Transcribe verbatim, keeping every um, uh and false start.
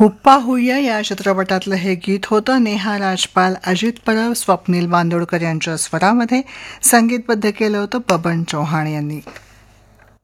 हुप्पा हुय्या या चित्रपटातलं हे गीत होतं. नेहा राजपाल, अजित परब, स्वप्नील बांदोडकर यांच्या स्वरामध्ये संगीतबद्ध केलं होतं बबन चौहान यांनी.